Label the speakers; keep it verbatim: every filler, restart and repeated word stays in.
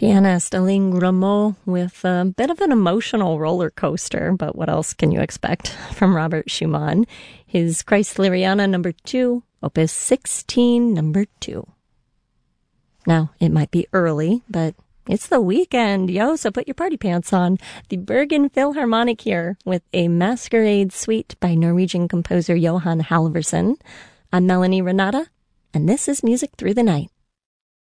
Speaker 1: Pianist Alain Grimaud with a bit of an emotional roller coaster, but what else can you expect from Robert Schumann? His Kreisleriana number two, opus sixteen, number two. Now, it might be early, but it's the weekend, yo, so put your party pants on. The Bergen Philharmonic here with a Masquerade Suite by Norwegian composer Johan Halvorsen. I'm Melanie Renata, and this is Music Through the Night.